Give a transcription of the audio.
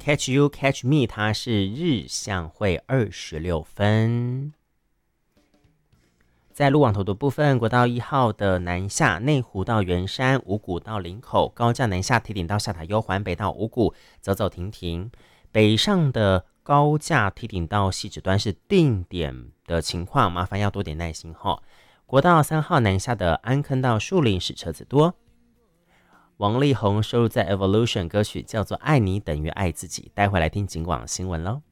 Catch You Catch Me 它是日向会26分。在路网图的部分，国道1号的南下内湖到圆山，五股到林口，高架南下堤顶到下塔悠环，北到五股走走停停。北上的高架堤顶到汐止端是定点的情况，麻烦要多点耐心哈。国道3号南下的安坑到树林是车子多。王力宏收录在 Evolution 歌曲叫做《爱你等于爱自己》，待会来听警广新闻喽。